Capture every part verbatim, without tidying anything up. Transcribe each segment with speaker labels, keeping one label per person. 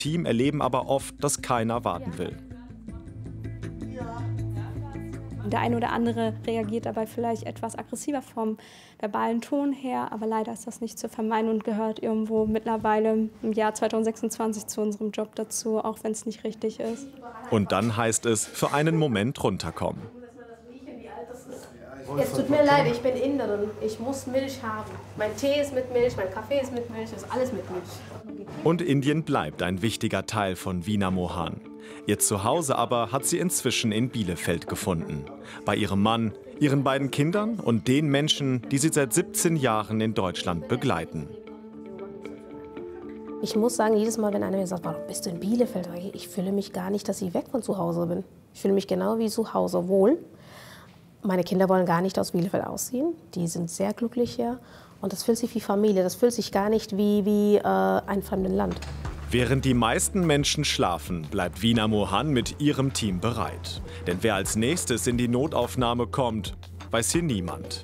Speaker 1: Team erleben aber oft, dass keiner warten will.
Speaker 2: Der eine oder andere reagiert dabei vielleicht etwas aggressiver vom verbalen Ton her, aber leider ist das nicht zu vermeiden und gehört irgendwo mittlerweile im Jahr zweitausendsechsundzwanzig zu unserem Job dazu, auch wenn es nicht richtig ist.
Speaker 1: Und dann heißt es, für einen Moment runterkommen.
Speaker 3: Es tut mir leid, ich bin Inderin. Ich muss Milch haben. Mein Tee ist mit Milch, mein Kaffee ist mit Milch, ist alles mit Milch.
Speaker 1: Und Indien bleibt ein wichtiger Teil von Veena Mohan. Ihr Zuhause aber hat sie inzwischen in Bielefeld gefunden. Bei ihrem Mann, ihren beiden Kindern und den Menschen, die sie seit siebzehn Jahren in Deutschland begleiten.
Speaker 3: Ich muss sagen, jedes Mal, wenn einer mir sagt, warum bist du in Bielefeld? Ich fühle mich gar nicht, dass ich weg von zu Hause bin. Ich fühle mich genau wie zu Hause wohl. Meine Kinder wollen gar nicht aus Bielefeld ausziehen. Die sind sehr glücklich hier. Und das fühlt sich wie Familie. Das fühlt sich gar nicht wie, wie äh, ein fremdes Land.
Speaker 1: Während die meisten Menschen schlafen, bleibt Veena Mohan mit ihrem Team bereit. Denn wer als nächstes in die Notaufnahme kommt, weiß hier niemand.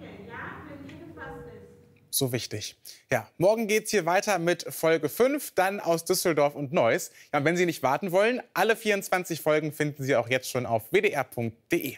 Speaker 4: So wichtig. Ja, morgen geht's hier weiter mit Folge fünf, dann aus Düsseldorf und Neuss. Ja, und wenn Sie nicht warten wollen, alle vierundzwanzig Folgen finden Sie auch jetzt schon auf w d r punkt d e.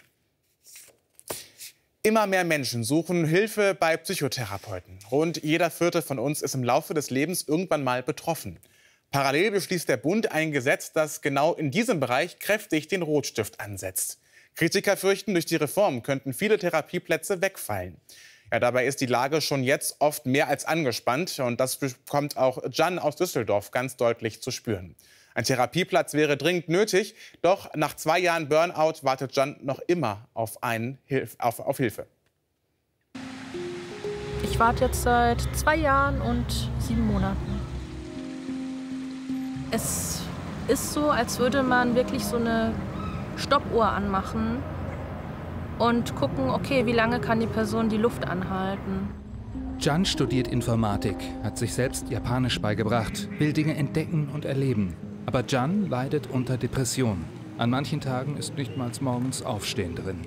Speaker 4: Immer mehr Menschen suchen Hilfe bei Psychotherapeuten. Rund jeder Vierte von uns ist im Laufe des Lebens irgendwann mal betroffen. Parallel beschließt der Bund ein Gesetz, das genau in diesem Bereich kräftig den Rotstift ansetzt. Kritiker fürchten, durch die Reform könnten viele Therapieplätze wegfallen. Ja, dabei ist die Lage schon jetzt oft mehr als angespannt. Und das bekommt auch Can aus Düsseldorf ganz deutlich zu spüren. Ein Therapieplatz wäre dringend nötig, doch nach zwei Jahren Burnout wartet Can noch immer auf, einen Hilf auf, auf Hilfe.
Speaker 5: Ich warte jetzt seit zwei Jahren und sieben Monaten. Es ist so, als würde man wirklich so eine Stoppuhr anmachen und gucken, okay, wie lange kann die Person die Luft anhalten.
Speaker 6: Can studiert Informatik, hat sich selbst Japanisch beigebracht, will Dinge entdecken und erleben. Aber Can leidet unter Depressionen. An manchen Tagen ist nicht mal morgens Aufstehen drin.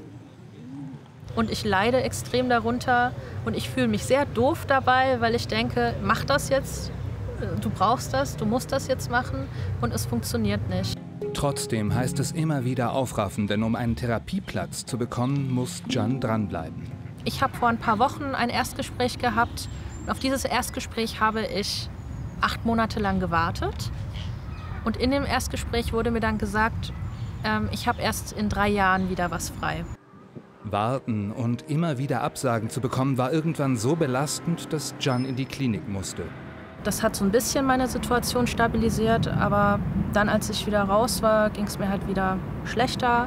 Speaker 5: Und ich leide extrem darunter und ich fühle mich sehr doof dabei, weil ich denke, mach das jetzt, du brauchst das, du musst das jetzt machen und es funktioniert nicht.
Speaker 6: Trotzdem heißt es immer wieder aufraffen, denn um einen Therapieplatz zu bekommen, muss Can dranbleiben.
Speaker 5: Ich habe vor ein paar Wochen ein Erstgespräch gehabt. Und auf dieses Erstgespräch habe ich acht Monate lang gewartet. Und in dem Erstgespräch wurde mir dann gesagt, ähm, ich habe erst in drei Jahren wieder was frei.
Speaker 6: Warten und immer wieder Absagen zu bekommen, war irgendwann so belastend, dass Can in die Klinik musste.
Speaker 5: Das hat so ein bisschen meine Situation stabilisiert, aber dann, als ich wieder raus war, ging es mir halt wieder schlechter.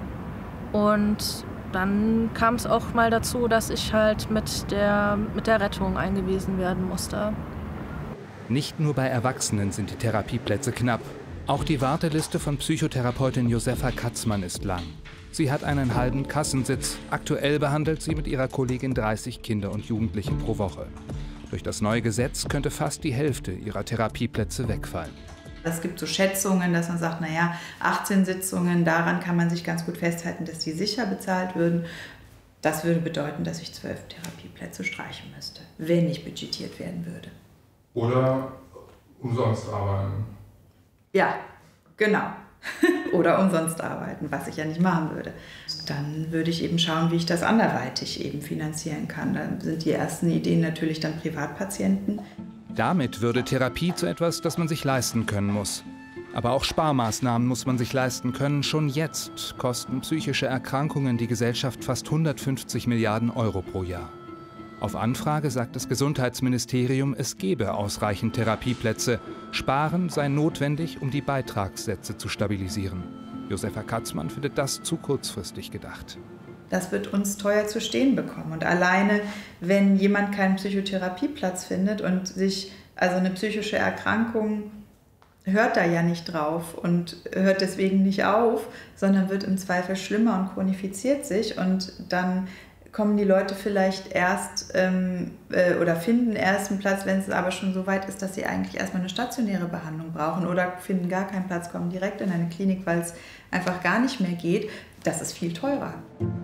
Speaker 5: Und dann kam es auch mal dazu, dass ich halt mit der, mit der Rettung eingewiesen werden musste.
Speaker 6: Nicht nur bei Erwachsenen sind die Therapieplätze knapp. Auch die Warteliste von Psychotherapeutin Josefa Katzmann ist lang. Sie hat einen halben Kassensitz. Aktuell behandelt sie mit ihrer Kollegin dreißig Kinder und Jugendliche pro Woche. Durch das neue Gesetz könnte fast die Hälfte ihrer Therapieplätze wegfallen.
Speaker 7: Es gibt so Schätzungen, dass man sagt, naja, achtzehn Sitzungen, daran kann man sich ganz gut festhalten, dass die sicher bezahlt würden. Das würde bedeuten, dass ich zwölf Therapieplätze streichen müsste, wenn nicht budgetiert werden würde.
Speaker 8: Oder umsonst arbeiten.
Speaker 7: Ja, genau. Oder umsonst arbeiten, was ich ja nicht machen würde. Dann würde ich eben schauen, wie ich das anderweitig eben finanzieren kann. Dann sind die ersten Ideen natürlich dann Privatpatienten.
Speaker 6: Damit würde Therapie zu etwas, das man sich leisten können muss. Aber auch Sparmaßnahmen muss man sich leisten können. Schon jetzt kosten psychische Erkrankungen die Gesellschaft fast hundertfünfzig Milliarden Euro pro Jahr. Auf Anfrage sagt das Gesundheitsministerium, es gebe ausreichend Therapieplätze. Sparen sei notwendig, um die Beitragssätze zu stabilisieren. Josefa Katzmann findet das zu kurzfristig gedacht.
Speaker 7: Das wird uns teuer zu stehen bekommen. Und alleine, wenn jemand keinen Psychotherapieplatz findet und sich, also eine psychische Erkrankung, hört da ja nicht drauf und hört deswegen nicht auf, sondern wird im Zweifel schlimmer und chronifiziert sich. Und dann kommen die Leute vielleicht erst ähm, äh, oder finden erst einen Platz, wenn es aber schon so weit ist, dass sie eigentlich erstmal eine stationäre Behandlung brauchen oder finden gar keinen Platz, kommen direkt in eine Klinik, weil es einfach gar nicht mehr geht. Das ist viel teurer.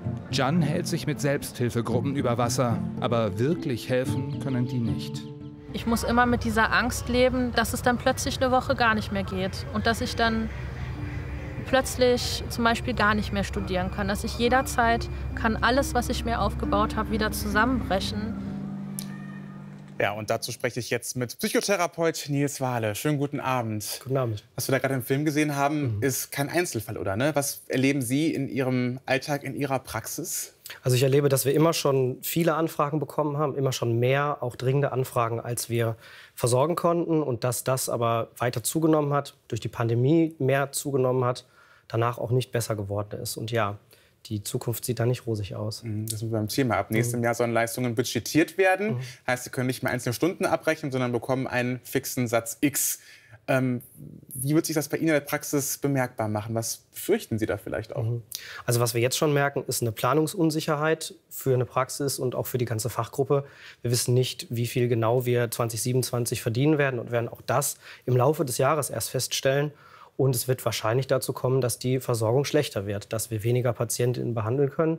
Speaker 6: Can hält sich mit Selbsthilfegruppen über Wasser, aber wirklich helfen können die nicht.
Speaker 5: ich muss immer mit dieser Angst leben, dass es dann plötzlich eine Woche gar nicht mehr geht und dass ich dann plötzlich zum Beispiel gar nicht mehr studieren kann, dass ich jederzeit kann alles, was ich mir aufgebaut habe, wieder zusammenbrechen.
Speaker 4: Ja, und dazu spreche ich jetzt mit Psychotherapeut Nils Wahle. Schönen guten Abend.
Speaker 9: Guten Abend.
Speaker 4: Was wir da gerade im Film gesehen haben,
Speaker 9: mhm. ist
Speaker 4: kein Einzelfall, oder? Ne? Was erleben Sie in Ihrem Alltag, in Ihrer Praxis?
Speaker 9: Also ich erlebe, dass wir immer schon viele Anfragen bekommen haben, immer schon mehr, auch dringende Anfragen, als wir versorgen konnten. Und dass das aber weiter zugenommen hat, durch die Pandemie mehr zugenommen hat, danach auch nicht besser geworden ist. Und ja, die Zukunft sieht da nicht rosig aus.
Speaker 4: Das sind wir beim Thema. Ab nächstem mhm. Jahr sollen Leistungen budgetiert werden. Mhm. Heißt, Sie können nicht mehr einzelne Stunden abrechnen, sondern bekommen einen fixen Satz X. Ähm, wie wird sich das bei Ihnen in der Praxis bemerkbar machen? Was befürchten Sie da vielleicht auch?
Speaker 9: Mhm. Also was wir jetzt schon merken, ist eine Planungsunsicherheit für eine Praxis und auch für die ganze Fachgruppe. Wir wissen nicht, wie viel genau wir zwanzig siebenundzwanzig verdienen werden und werden auch das im Laufe des Jahres erst feststellen. Und es wird wahrscheinlich dazu kommen, dass die Versorgung schlechter wird, dass wir weniger Patientinnen behandeln können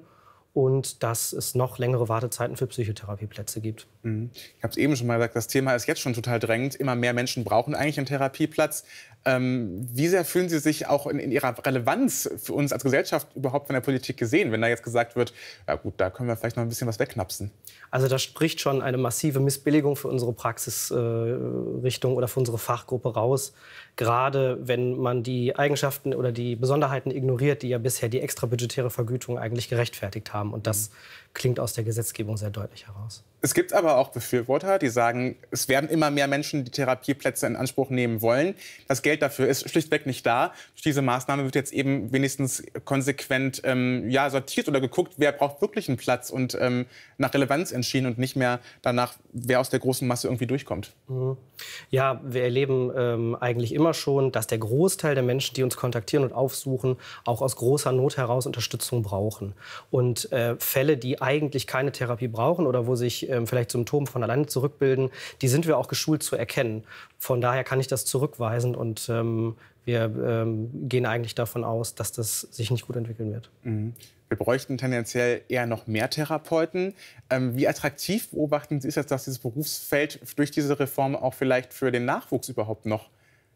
Speaker 9: und dass es noch längere Wartezeiten für Psychotherapieplätze gibt.
Speaker 4: Mhm. Ich habe es eben schon mal gesagt, das Thema ist jetzt schon total drängend. Immer mehr Menschen brauchen eigentlich einen Therapieplatz. Ähm, wie sehr fühlen Sie sich auch in, in Ihrer Relevanz für uns als Gesellschaft überhaupt von der Politik gesehen, wenn da jetzt gesagt wird, ja gut, da können wir vielleicht noch ein bisschen was wegknapsen?
Speaker 9: Also das spricht schon eine massive Missbilligung für unsere Praxisrichtung äh, oder für unsere Fachgruppe raus. Gerade wenn man die Eigenschaften oder die Besonderheiten ignoriert, die ja bisher die extrabudgetäre Vergütung eigentlich gerechtfertigt haben. Und das klingt aus der Gesetzgebung sehr deutlich heraus.
Speaker 4: Es gibt aber auch Befürworter, die sagen, es werden immer mehr Menschen die Therapieplätze in Anspruch nehmen wollen. Das Geld dafür ist schlichtweg nicht da. Durch diese Maßnahme wird jetzt eben wenigstens konsequent ähm, ja, sortiert oder geguckt, wer braucht wirklich einen Platz und ähm, nach Relevanz entschieden und nicht mehr danach, wer aus der großen Masse irgendwie durchkommt.
Speaker 9: Mhm. Ja, wir erleben ähm, eigentlich immer schon, dass der Großteil der Menschen, die uns kontaktieren und aufsuchen, auch aus großer Not heraus Unterstützung brauchen. Und äh, Fälle, die eigentlich keine Therapie brauchen oder wo sich ähm, vielleicht Symptome von alleine zurückbilden, die sind wir auch geschult zu erkennen. Von daher kann ich das zurückweisen und ähm, wir ähm, gehen eigentlich davon aus, dass das sich nicht gut entwickeln wird.
Speaker 4: Mhm. Wir bräuchten tendenziell eher noch mehr Therapeuten. Ähm, wie attraktiv beobachten Sie es, dass dieses Berufsfeld durch diese Reform auch vielleicht für den Nachwuchs überhaupt noch?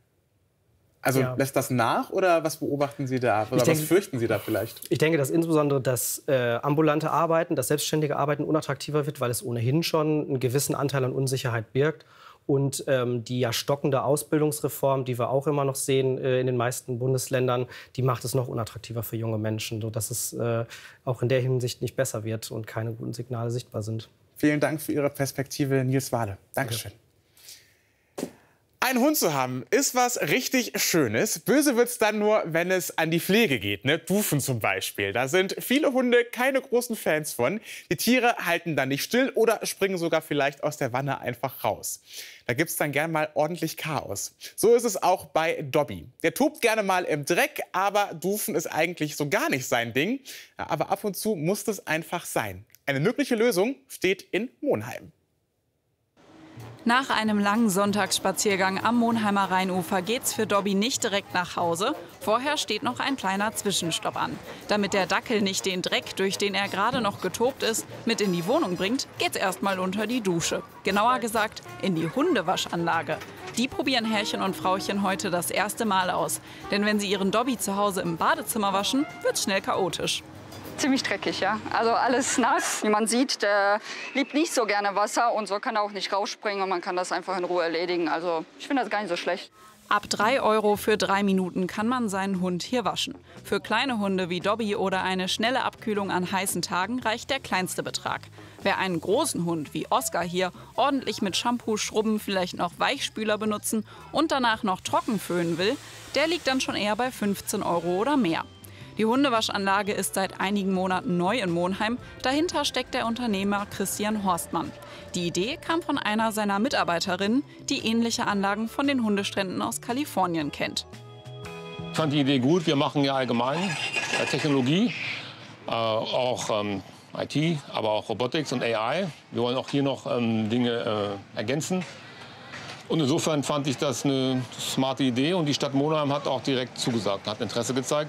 Speaker 4: Also ja. Lässt das nach oder was beobachten Sie da? Oder denke, was fürchten Sie da vielleicht?
Speaker 9: Ich denke, dass insbesondere das äh, ambulante Arbeiten, das selbstständige Arbeiten unattraktiver wird, weil es ohnehin schon einen gewissen Anteil an Unsicherheit birgt. Und ähm, die ja stockende Ausbildungsreform, die wir auch immer noch sehen äh, in den meisten Bundesländern, die macht es noch unattraktiver für junge Menschen, sodass es äh, auch in der Hinsicht nicht besser wird und keine guten Signale sichtbar sind.
Speaker 4: Vielen Dank für Ihre Perspektive, Nils Wahle. Dankeschön. Ja. Ein Hund zu haben, ist was richtig Schönes. Böse wird's dann nur, wenn es an die Pflege geht, ne? Dufen zum Beispiel. Da sind viele Hunde keine großen Fans von. Die Tiere halten dann nicht still oder springen sogar vielleicht aus der Wanne einfach raus. Da gibt's dann gern mal ordentlich Chaos. So ist es auch bei Dobby. Der tobt gerne mal im Dreck, aber Dufen ist eigentlich so gar nicht sein Ding. Ja, aber ab und zu muss es einfach sein. Eine mögliche Lösung steht in Monheim.
Speaker 10: Nach einem langen Sonntagsspaziergang am Monheimer Rheinufer geht's für Dobby nicht direkt nach Hause. Vorher steht noch ein kleiner Zwischenstopp an. Damit der Dackel nicht den Dreck, durch den er gerade noch getobt ist, mit in die Wohnung bringt, geht's erstmal unter die Dusche. Genauer gesagt, in die Hundewaschanlage. Die probieren Herrchen und Frauchen heute das erste Mal aus. Denn wenn sie ihren Dobby zu Hause im Badezimmer waschen, wird's schnell chaotisch.
Speaker 11: Ziemlich dreckig, ja. Also alles nass. Wie man sieht, der liebt nicht so gerne Wasser und so kann er auch nicht rausspringen und man kann das einfach in Ruhe erledigen. Also ich finde das gar nicht so schlecht.
Speaker 10: Ab drei Euro für drei Minuten kann man seinen Hund hier waschen. Für kleine Hunde wie Dobby oder eine schnelle Abkühlung an heißen Tagen reicht der kleinste Betrag. Wer einen großen Hund wie Oscar hier ordentlich mit Shampoo, Schrubben, vielleicht noch Weichspüler benutzen und danach noch trocken föhnen will, der liegt dann schon eher bei fünfzehn Euro oder mehr. Die Hundewaschanlage ist seit einigen Monaten neu in Monheim. Dahinter steckt der Unternehmer Christian Horstmann. Die Idee kam von einer seiner Mitarbeiterinnen, die ähnliche Anlagen von den Hundestränden aus Kalifornien kennt.
Speaker 12: Ich fand die Idee gut. Wir machen ja allgemein äh, Technologie, äh, auch ähm, I T, aber auch Robotics und A I. Wir wollen auch hier noch ähm, Dinge äh, ergänzen. Und insofern fand ich das eine smarte Idee und die Stadt Monheim hat auch direkt zugesagt, hat Interesse gezeigt.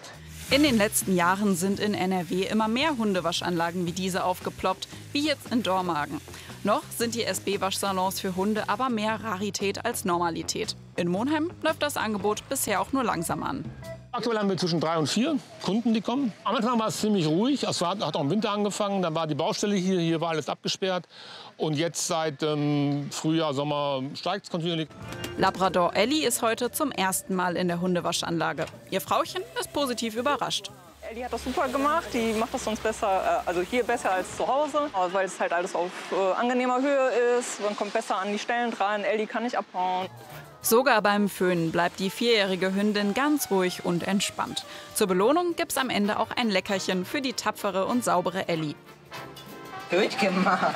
Speaker 10: In den letzten Jahren sind in N R W immer mehr Hundewaschanlagen wie diese aufgeploppt, wie jetzt in Dormagen. Noch sind die S B-Waschsalons für Hunde aber mehr Rarität als Normalität. In Monheim läuft das Angebot bisher auch nur langsam an.
Speaker 12: Aktuell haben wir zwischen drei und vier Kunden, die kommen. Am Anfang war es ziemlich ruhig. Es hat auch im Winter angefangen. Dann war die Baustelle hier, hier war alles abgesperrt. Und jetzt seit ähm, Frühjahr, Sommer steigt es kontinuierlich.
Speaker 10: Labrador Ellie ist heute zum ersten Mal in der Hundewaschanlage. Ihr Frauchen ist positiv überrascht.
Speaker 13: Ellie hat das super gemacht. Die macht das sonst besser, also hier besser als zu Hause, weil es halt alles auf äh, angenehmer Höhe ist. Man kommt besser an die Stellen dran. Ellie kann nicht abhauen.
Speaker 10: Sogar beim Föhnen bleibt die vierjährige Hündin ganz ruhig und entspannt. Zur Belohnung gibt's am Ende auch ein Leckerchen für die tapfere und saubere Ellie.
Speaker 14: Gut gemacht.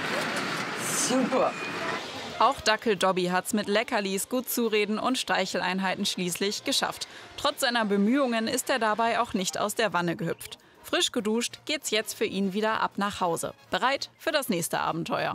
Speaker 14: Super.
Speaker 10: Auch Dackel Dobby hat's mit Leckerlis, gut zureden und Streicheleinheiten schließlich geschafft. Trotz seiner Bemühungen ist er dabei auch nicht aus der Wanne gehüpft. Frisch geduscht geht's jetzt für ihn wieder ab nach Hause. Bereit für das nächste Abenteuer.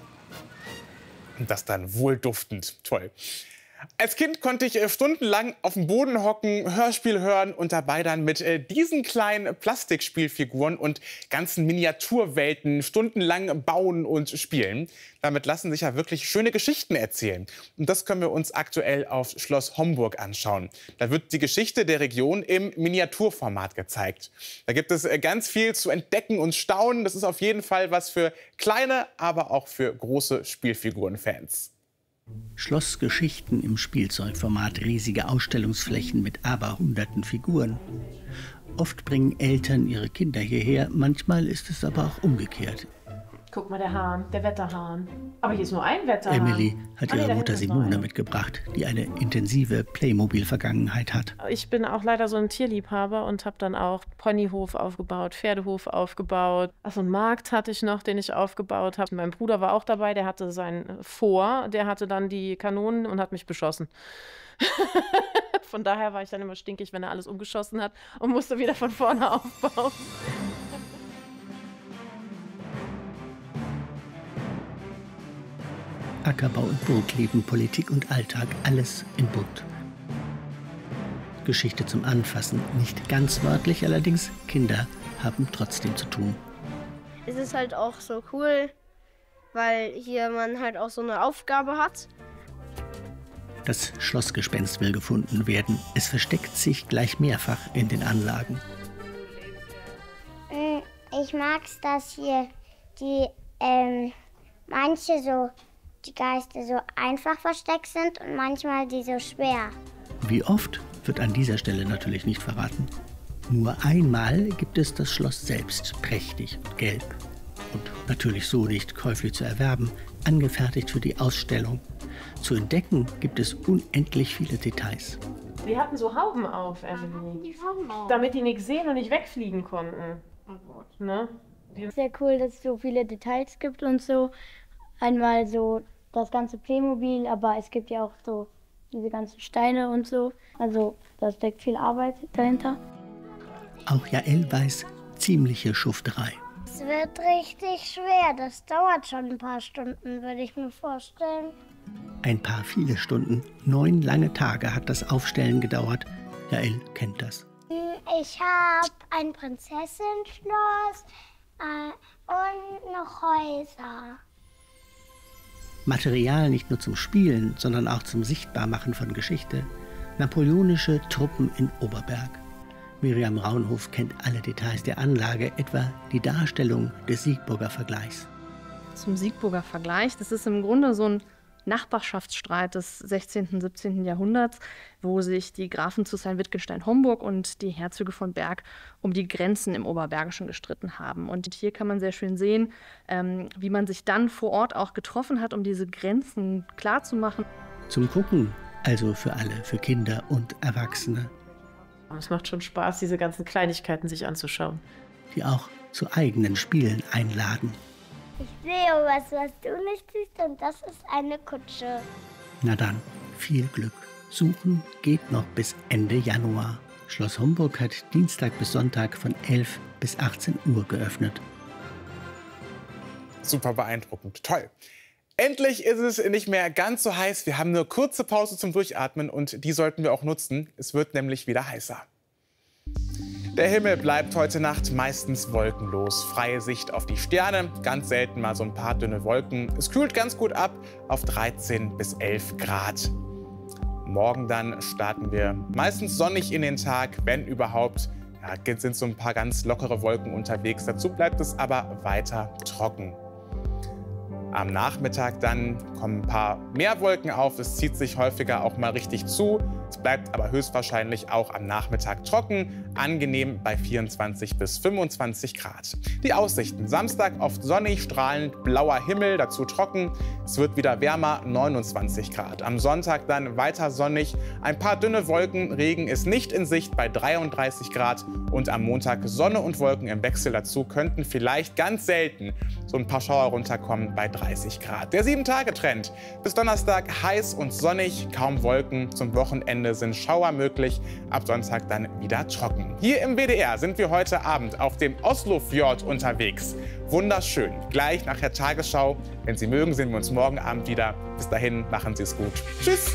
Speaker 4: Und das dann wohlduftend. Toll. Als Kind konnte ich äh, stundenlang auf dem Boden hocken, Hörspiel hören und dabei dann mit äh, diesen kleinen Plastikspielfiguren und ganzen Miniaturwelten stundenlang bauen und spielen. Damit lassen sich ja wirklich schöne Geschichten erzählen. Und das können wir uns aktuell auf Schloss Homburg anschauen. Da wird die Geschichte der Region im Miniaturformat gezeigt. Da gibt es äh, ganz viel zu entdecken und staunen. Das ist auf jeden Fall was für kleine, aber auch für große Spielfigurenfans.
Speaker 15: Schlossgeschichten im Spielzeugformat, riesige Ausstellungsflächen mit aberhunderten Figuren. Oft bringen Eltern ihre Kinder hierher, manchmal ist es aber auch umgekehrt.
Speaker 16: Guck mal, der Hahn, der Wetterhahn. Aber hier ist nur ein Wetterhahn.
Speaker 15: Emily hat ihre Mutter Simone mitgebracht, die eine intensive Playmobil-Vergangenheit hat.
Speaker 16: Ich bin auch leider so ein Tierliebhaber und habe dann auch Ponyhof aufgebaut, Pferdehof aufgebaut. Achso, einen Markt hatte ich noch, den ich aufgebaut habe. Mein Bruder war auch dabei, der hatte sein Fort, der hatte dann die Kanonen und hat mich beschossen. Von daher war ich dann immer stinkig, wenn er alles umgeschossen hat und musste wieder von vorne aufbauen.
Speaker 15: Ackerbau und Burgleben, Politik und Alltag, alles im Bunt. Geschichte zum Anfassen, nicht ganz wörtlich, allerdings Kinder haben trotzdem zu tun.
Speaker 17: Es ist halt auch so cool, weil hier man halt auch so eine Aufgabe hat.
Speaker 15: Das Schlossgespenst will gefunden werden. Es versteckt sich gleich mehrfach in den Anlagen.
Speaker 18: Ich mag es, dass hier die ähm, manche so die Geister so einfach versteckt sind und manchmal die so schwer.
Speaker 15: Wie oft, wird an dieser Stelle natürlich nicht verraten. Nur einmal gibt es das Schloss selbst, prächtig und gelb. Und natürlich so nicht käuflich zu erwerben, angefertigt für die Ausstellung. Zu entdecken gibt es unendlich viele Details.
Speaker 16: Wir hatten so Hauben auf, Emily.
Speaker 17: Die Hauben auf.
Speaker 16: Damit die nicht sehen und nicht wegfliegen konnten.
Speaker 17: Oh Gott.
Speaker 16: Ne?
Speaker 17: Sehr cool, dass es so viele Details gibt und so. Einmal so das ganze Playmobil, aber es gibt ja auch so diese ganzen Steine und so. Also da steckt viel Arbeit dahinter.
Speaker 15: Auch Jael weiß, ziemliche Schufterei.
Speaker 18: Es wird richtig schwer. Das dauert schon ein paar Stunden, würde ich mir vorstellen.
Speaker 15: Ein paar viele Stunden, neun lange Tage hat das Aufstellen gedauert. Jael kennt das.
Speaker 18: Ich habe ein Prinzessin-Schloss äh, und noch Häuser.
Speaker 15: Material nicht nur zum Spielen, sondern auch zum Sichtbarmachen von Geschichte. Napoleonische Truppen in Oberberg. Miriam Raunhof kennt alle Details der Anlage, etwa die Darstellung des Siegburger Vergleichs.
Speaker 5: Zum Siegburger Vergleich, das ist im Grunde so ein Nachbarschaftsstreit des sechzehnten, siebzehnten Jahrhunderts, wo sich die Grafen zu Sayn-Wittgenstein-Homburg und die Herzöge von Berg um die Grenzen im Oberbergischen gestritten haben. Und hier kann man sehr schön sehen, ähm, wie man sich dann vor Ort auch getroffen hat, um diese Grenzen klarzumachen.
Speaker 15: Zum Gucken, also für alle, für Kinder und Erwachsene.
Speaker 16: Es macht schon Spaß, diese ganzen Kleinigkeiten sich anzuschauen.
Speaker 15: Die auch zu eigenen Spielen einladen.
Speaker 18: Ich sehe was, was du nicht siehst, und das ist eine Kutsche.
Speaker 15: Na dann, viel Glück. Suchen geht noch bis Ende Januar. Schloss Homburg hat Dienstag bis Sonntag von elf bis achtzehn Uhr geöffnet.
Speaker 4: Super beeindruckend, toll. Endlich ist es nicht mehr ganz so heiß. Wir haben eine kurze Pause zum Durchatmen und die sollten wir auch nutzen. Es wird nämlich wieder heißer. Der Himmel bleibt heute Nacht meistens wolkenlos. Freie Sicht auf die Sterne, ganz selten mal so ein paar dünne Wolken. Es kühlt ganz gut ab auf dreizehn bis elf Grad. Morgen dann starten wir meistens sonnig in den Tag, wenn überhaupt. Ja, sind so ein paar ganz lockere Wolken unterwegs. Dazu bleibt es aber weiter trocken. Am Nachmittag dann kommen ein paar mehr Wolken auf. Es zieht sich häufiger auch mal richtig zu. Es bleibt aber höchstwahrscheinlich auch am Nachmittag trocken, angenehm bei vierundzwanzig bis fünfundzwanzig Grad. Die Aussichten: Samstag oft sonnig, strahlend, blauer Himmel, dazu trocken. Es wird wieder wärmer, neunundzwanzig Grad. Am Sonntag dann weiter sonnig, ein paar dünne Wolken, Regen ist nicht in Sicht bei dreiunddreißig Grad. Und am Montag Sonne und Wolken im Wechsel, dazu könnten vielleicht ganz selten so ein paar Schauer runterkommen bei dreißig Grad. Der sieben-Tage-Trend: bis Donnerstag heiß und sonnig, kaum Wolken. Zum Wochenende sind Schauer möglich, ab Sonntag dann wieder trocken. Hier im W D R sind wir heute Abend auf dem Oslofjord unterwegs. Wunderschön. Gleich nach der Tagesschau. Wenn Sie mögen, sehen wir uns morgen Abend wieder. Bis dahin, machen Sie es gut. Tschüss!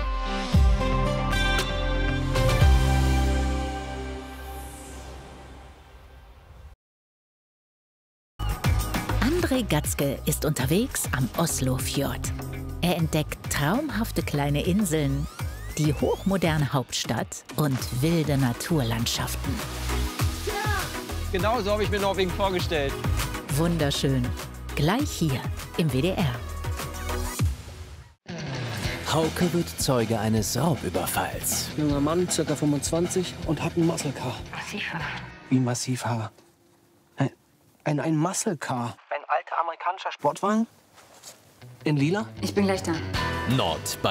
Speaker 19: André Gatzke ist unterwegs am Oslofjord. Er entdeckt traumhafte kleine Inseln, die hochmoderne Hauptstadt und wilde Naturlandschaften.
Speaker 20: Genau so habe ich mir Norwegen vorgestellt.
Speaker 19: Wunderschön. Gleich hier im W D R.
Speaker 21: Hauke wird Zeuge eines Raubüberfalls.
Speaker 20: Junger Mann, ca. fünfundzwanzig, und hat ein Muscle Car.
Speaker 22: Massivhaar.
Speaker 20: Wie Massivhaar? Ein, ein, ein Muscle Car. Ein alter amerikanischer Sportwagen? In lila?
Speaker 22: Ich bin gleich da.
Speaker 21: Nord bei